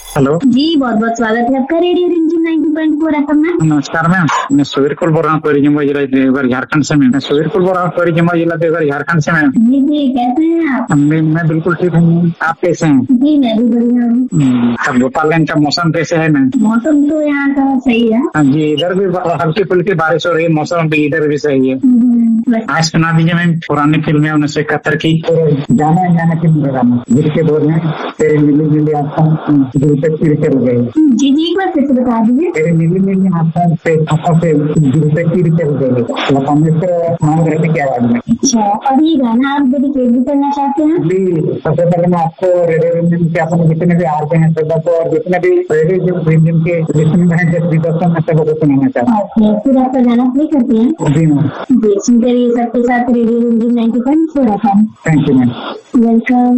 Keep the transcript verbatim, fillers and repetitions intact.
Hello जी, बहुत बहुत स्वागत है आपका रेडियो रिमझिम नाइंटी पॉइंट फोर एफएम में। नमस्कार मैम, मैं सुवीर कुल बोल रहा हूँ परिजम्बा जिला देवघर झारखंड से। मैं सुवीर कुल बोल रहा हूँ परिजम्बा जिला देवघर झारखंड से। मैम जी जी, कैसे हैं आप? मैं, मैं बिल्कुल ठीक हूँ, आप कैसे हैं? जी, मैं भी बढ़िया हूँ। हम्म, अब गोपालगंज का मौसम कैसे है मैम? मौसम तो यहाँ का सही है। हाँ जी, इधर भी हल्की फुल्की बारिश हो रही है, मौसम भी इधर भी सही है। हम्म, बस आज सुना दीजिए मैम पुरानी फिल्में उन्नीस सौ इकहत्तर की जाना जाना फिल्म गाना दिल के बोल में तेरे मिली मिली आंखों दिल पे चिर कर गए। जी जी, एक बार फिर से बता दीजिए। तेरे मिली मिली आंखों से आंखों से दिल पे चिर कर गए, लता मंगेशकर मांग रहे थे क्या आवाज में। अच्छा, और ये गाना आप डेडिकेट भी करना चाहते हैं? जी, सबसे पहले मैं आपको रेडियो रिमझिम के अपने जितने भी आरते हैं सभी को और जितने भी रेडियो रिमझिम के लिसनिंग हैं जस्ट दर्शन में सबको सुनाना चाहता हूँ। ओके, फिर आपका गाना प्ले करते हैं। जी मैम, जी, सुनते रहिए सबके साथ रेडियो रिमझिम ninety point four FM. Thank you ma'am. Welcome.